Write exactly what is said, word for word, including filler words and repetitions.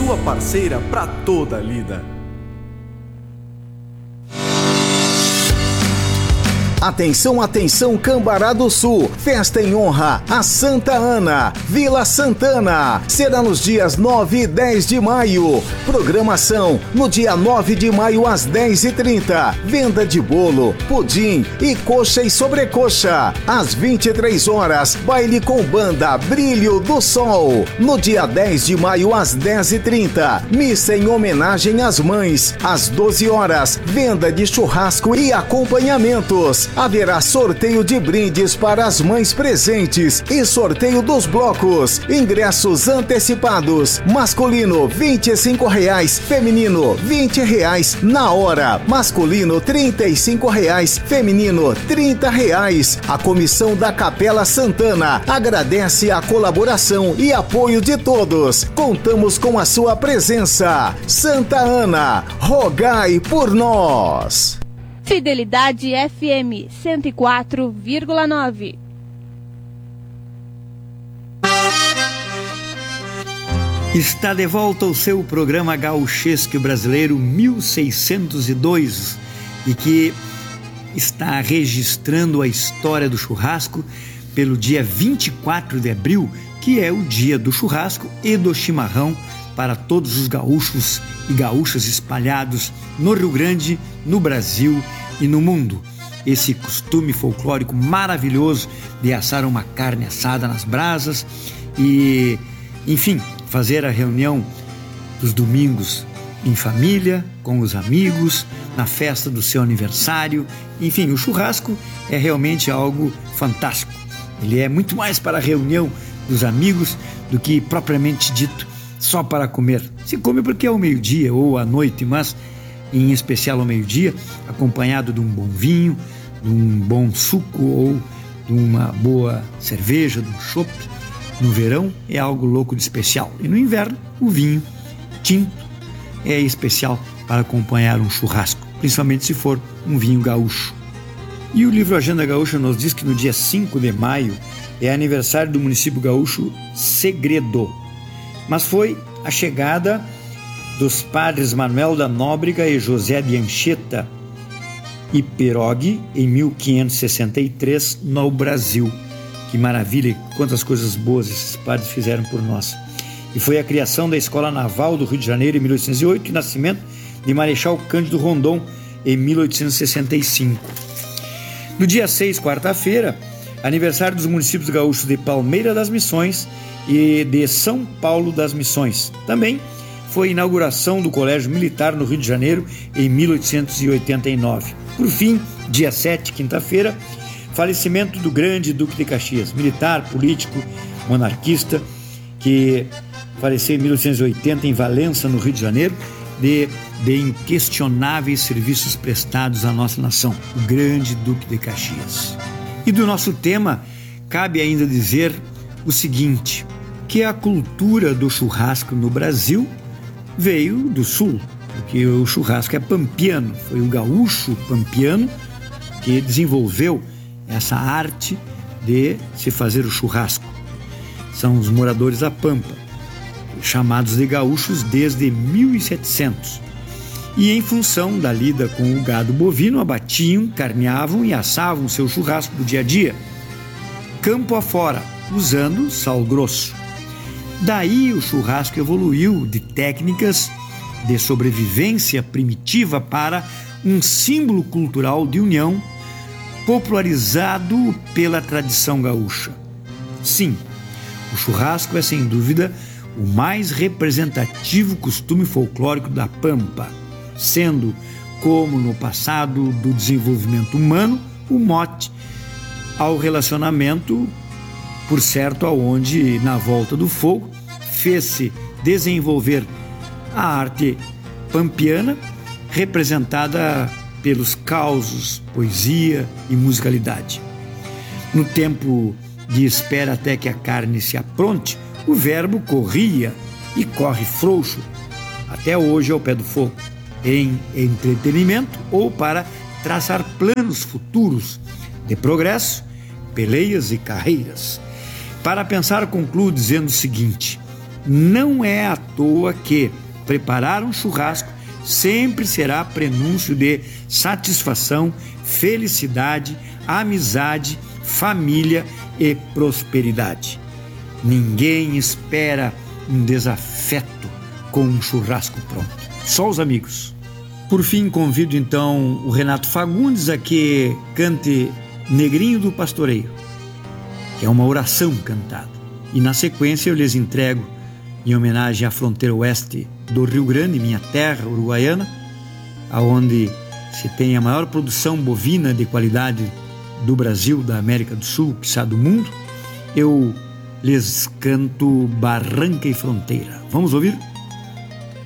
sua parceira para toda a lida. Atenção, atenção, Cambará do Sul, festa em honra a Santa Ana, Vila Santana, será nos dias nove e dez de maio, programação no dia nove de maio às dez e trinta, venda de bolo, pudim e coxa e sobrecoxa, às vinte e três horas, baile com banda Brilho do Sol, no dia dez de maio às dez e trinta, missa em homenagem às mães, às doze horas, venda de churrasco e acompanhamentos. Haverá sorteio de brindes para as mães presentes e sorteio dos blocos. Ingressos antecipados. Masculino vinte e cinco reais, feminino vinte reais na hora. Masculino trinta e cinco reais, feminino trinta reais. A comissão da Capela Santana agradece a colaboração e apoio de todos. Contamos com a sua presença. Santa Ana, rogai por nós. Fidelidade F M cento e quatro vírgula nove. Está de volta o seu programa Gauchesque Brasileiro mil seiscentos e dois e que está registrando a história do churrasco pelo dia vinte e quatro de abril, que é o dia do churrasco e do chimarrão para todos os gaúchos e gaúchas espalhados no Rio Grande, no Brasil e no mundo. Esse costume folclórico maravilhoso de assar uma carne assada nas brasas e, enfim, fazer a reunião dos domingos em família, com os amigos, na festa do seu aniversário. Enfim, o churrasco é realmente algo fantástico. Ele é muito mais para a reunião dos amigos do que propriamente dito só para comer. Se come porque é ao meio-dia ou à noite, mas em especial ao meio-dia, acompanhado de um bom vinho, de um bom suco ou de uma boa cerveja, de um chopp. No verão é algo louco de especial. E no inverno, o vinho tinto é especial para acompanhar um churrasco, principalmente se for um vinho gaúcho. E o livro Agenda Gaúcha nos diz que no dia cinco de maio é aniversário do município gaúcho Segredo. Mas foi a chegada dos padres Manuel da Nóbrega e José de Anchieta e Perogue em mil quinhentos e sessenta e três no Brasil. Que maravilha, quantas coisas boas esses padres fizeram por nós. E foi a criação da Escola Naval do Rio de Janeiro em mil oitocentos e oito e o nascimento de Marechal Cândido Rondon em mil oitocentos e sessenta e cinco. No dia seis, quarta-feira, aniversário dos municípios gaúchos de Palmeira das Missões e de São Paulo das Missões. Também foi a inauguração do Colégio Militar no Rio de Janeiro em mil oitocentos e oitenta e nove. Por fim, dia sete, quinta-feira, falecimento do grande Duque de Caxias, militar, político, monarquista, que faleceu em mil oitocentos e oitenta em Valença, no Rio de Janeiro, de, de inquestionáveis serviços prestados à nossa nação, o grande Duque de Caxias. E do nosso tema, cabe ainda dizer o seguinte, que a cultura do churrasco no Brasil veio do sul, porque o churrasco é pampiano, foi o gaúcho pampiano que desenvolveu essa arte de se fazer o churrasco. São os moradores da Pampa, chamados de gaúchos desde mil e setecentos. E em função da lida com o gado bovino, abatiam, carneavam e assavam seu churrasco do dia a dia, campo afora, usando sal grosso. Daí o churrasco evoluiu de técnicas de sobrevivência primitiva para um símbolo cultural de união popularizado pela tradição gaúcha. Sim, o churrasco é sem dúvida o mais representativo costume folclórico da Pampa, sendo, como no passado do desenvolvimento humano, o mote ao relacionamento, por certo, aonde, na volta do fogo, fez-se desenvolver a arte pampiana, representada pelos causos, poesia e musicalidade. No tempo de espera até que a carne se apronte, o verbo corria e corre frouxo, até hoje ao pé do fogo, em entretenimento ou para traçar planos futuros de progresso, peleias e carreiras. Para pensar, concluo dizendo o seguinte: Não é à toa que preparar um churrasco sempre será prenúncio de satisfação, felicidade, amizade, família e prosperidade. Ninguém espera um desafeto com um churrasco pronto. Só os amigos. Por fim, convido então o Renato Fagundes a que cante Negrinho do Pastoreio, que é uma oração cantada. E na sequência eu lhes entrego, em homenagem à fronteira oeste do Rio Grande, minha terra uruguaiana, aonde se tem a maior produção bovina de qualidade do Brasil, da América do Sul, quiçá do mundo, eu lhes canto Barranca e Fronteira. Vamos ouvir?